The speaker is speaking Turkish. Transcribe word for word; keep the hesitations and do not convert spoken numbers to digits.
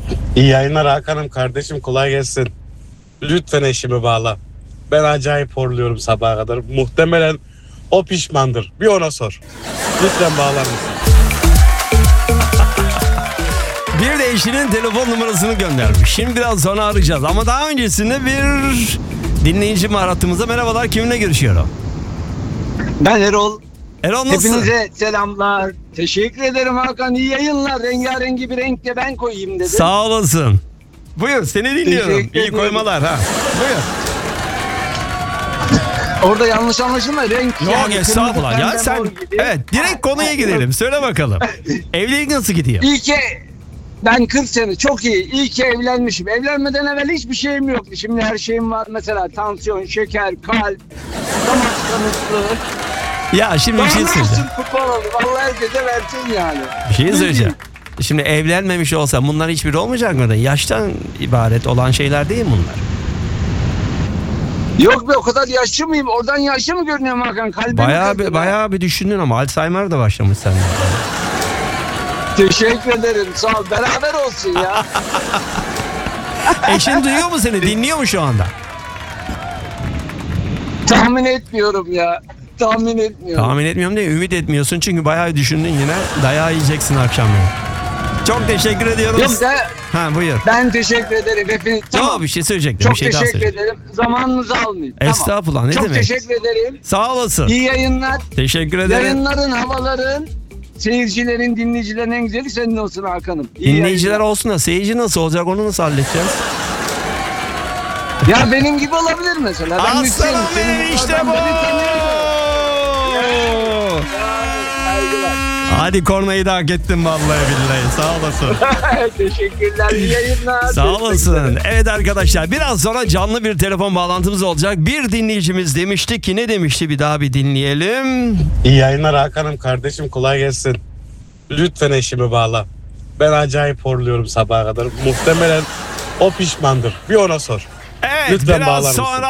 İyi yayınlar Hakan'ım, kardeşim kolay gelsin. Lütfen eşimi bağla. Ben acayip horluyorum sabaha kadar. Muhtemelen o pişmandır. Bir ona sor. Lütfen bağlar mısın? Bir de eşinin telefon numarasını göndermiş. Şimdi biraz sonra arayacağız. Ama daha öncesinde bir dinleyicimi arattığımızda merhabalar, kiminle görüşüyorum? Ben Erol. Erol nasılsın? Hepinize selamlar. Teşekkür ederim Hakan. İyi yayınlar. Rengarengi bir renkle ben koyayım dedim. Sağ olasın. Buyur, seni dinliyorum. Teşekkür İyi ederim. koymalar ha. Buyur. Orada yanlış anlaşılma, renk. Yok yani estağfurullah. kırmızı, Ya pembe, sen mor gibi. evet direkt konuya gidelim. Söyle bakalım. Evlilik nasıl gidiyor? İyi ki ben kırk sene çok iyi. İyi ki evlenmişim. Evlenmeden evvel hiçbir şeyim yoktu. Şimdi her şeyim var. Mesela tansiyon, şeker, kalp, damak kanıtlığı. Ya şimdi bir şey Bana söyleyeceğim. versin futbol olur. Vallahi herkese versin yani. Bir şey Ne söyleyeceğim. diyeyim? Şimdi evlenmemiş olsa bunlar hiçbiri olmayacak mı? Yaştan ibaret olan şeyler değil bunlar. Yok be, o kadar yaşlı mıyım? Oradan yaşlı mı görünüyorum Hakan? Kalbim Bayağı kırdı bir, be. bayağı bir düşündün ama Alzheimer da başlamış sende. Teşekkür ederim. Sağ ol. Beraber olsun ya. Eşin duyuyor mu seni? Dinliyor mu şu anda? Tahmin etmiyorum ya. Tahmin etmiyorum. Tahmin etmiyorum diye ümit etmiyorsun çünkü bayağı düşündün yine. Dayağı yiyeceksin akşam yani. Çok teşekkür ediyoruz. Yok da Ha buyur. ben teşekkür ederim. Hepiniz tamam. Tamam, bir şey söyleyecektim. Çok bir şey daha teşekkür söyleyecektim. ederim. Zamanınızı almayayım. Estağfurullah, ne Çok demek? teşekkür ederim. Sağ olasın. İyi yayınlar. Teşekkür ederim. Yayınların, havaların, seyircilerin, dinleyicilerin en güzeli senin olsun Hakan'ım. İyi Dinleyiciler yayınlar. olsun da seyirci nasıl olacak, onu nasıl halledeceğiz? Ya benim gibi olabilir mesela. Ben müzisyenim. Aslanım Senin benim, gibi işte adam bu. beni tanıyor. Saygılar. Hadi kornayı da hak ettin vallahi billahi. Sağ olasın. Teşekkürler. İyi yayınlar. Sağ olasın. Evet arkadaşlar, biraz sonra canlı bir telefon bağlantımız olacak. Bir dinleyicimiz demişti ki, ne demişti, bir daha bir dinleyelim. İyi yayınlar Hakan'ım, kardeşim kolay gelsin. Lütfen eşimi bağla. Ben acayip horluyorum sabaha kadar. Muhtemelen o pişmandır. Bir ona sor. Evet, Lütfen bağlar biraz mısın? sonra